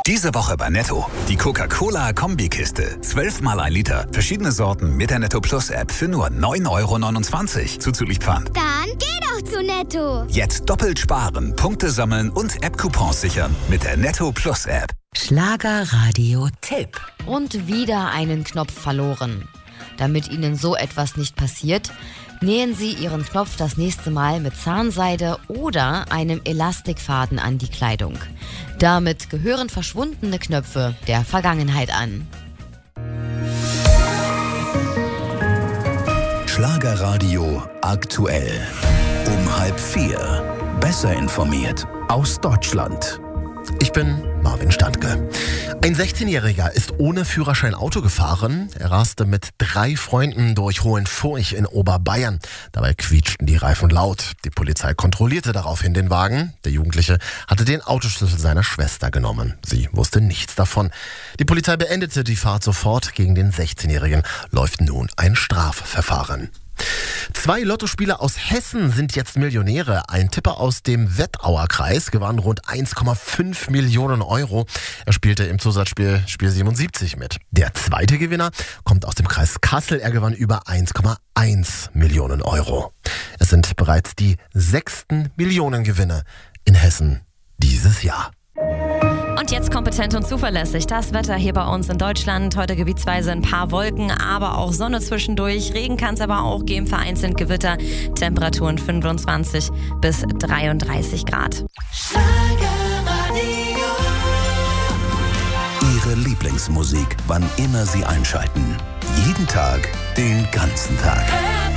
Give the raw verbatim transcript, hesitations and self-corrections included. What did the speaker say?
Diese Woche bei Netto. Die Coca-Cola-Kombikiste. zwölf mal ein Liter. Verschiedene Sorten mit der Netto Plus App für nur neun Euro neunundzwanzig. Zuzüglich Pfand. Dann geh doch zu Netto. Jetzt doppelt sparen, Punkte sammeln und App-Coupons sichern mit der Netto Plus App. Schlagerradio-Tipp. Und wieder einen Knopf verloren. Damit Ihnen so etwas nicht passiert, nähen Sie Ihren Knopf das nächste Mal mit Zahnseide oder einem Elastikfaden an die Kleidung. Damit gehören verschwundene Knöpfe der Vergangenheit an. Schlagerradio aktuell. Um halb vier. Besser informiert aus Deutschland. Ich bin Marvin Standke. Ein sechzehnjähriger ist ohne Führerschein Auto gefahren. Er raste mit drei Freunden durch Hohenfurch in Oberbayern. Dabei quietschten die Reifen laut. Die Polizei kontrollierte daraufhin den Wagen. Der Jugendliche hatte den Autoschlüssel seiner Schwester genommen. Sie wusste nichts davon. Die Polizei beendete die Fahrt sofort. Gegen den sechzehnjährigen läuft nun ein Strafverfahren. Zwei Lottospieler aus Hessen sind jetzt Millionäre. Ein Tipper aus dem Wettauer Kreis gewann rund eins Komma fünf Millionen Euro. Er spielte im Zusatzspiel Spiel siebenundsiebzig mit. Der zweite Gewinner kommt aus dem Kreis Kassel. Er gewann über eins Komma eins Millionen Euro. Es sind bereits die sechsten Millionengewinne in Hessen dieses Jahr. Und jetzt kompetent und zuverlässig. Das Wetter hier bei uns in Deutschland. Heute gebietsweise ein paar Wolken, aber auch Sonne zwischendurch. Regen kann es aber auch geben, vereinzelt Gewitter. Temperaturen fünfundzwanzig bis dreiunddreißig Grad. Ihre Lieblingsmusik, wann immer Sie einschalten. Jeden Tag, den ganzen Tag.